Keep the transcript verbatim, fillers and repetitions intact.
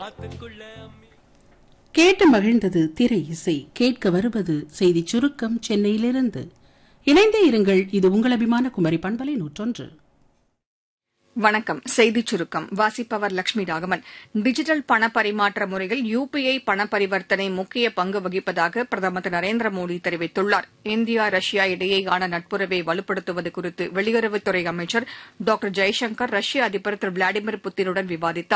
கேட்டு மகிழ்ந்தது திரை இசை. கேட்க வருவது செய்தி சுருக்கம் சென்னையிலிருந்து. இணைந்தே இருங்கள். இது உங்கள் அபிமான குமரி பண்பலை நூற்றொன்று. வணக்கம். செய்திச் சுருக்கம் வாசிப்பவர் லட்சுமி ராகவன். டிஜிட்டல் பண பரிமாற்ற முறையில் யுபிஐ பண பரிவர்த்தனை முக்கிய பங்கு வகிப்பதாக பிரதமர் திரு நரேந்திர மோடி தெரிவித்துள்ளார். இந்தியா ரஷ்யா இடையேயான நட்புறவை வலுப்படுத்துவது குறித்து வெளியுறவுத்துறை அமைச்சர் டாக்டர் ஜெய்சங்கர் ரஷ்ய அதிபர் திரு விளாடிமிர் புட்டினுடன் விவாதித்தார்.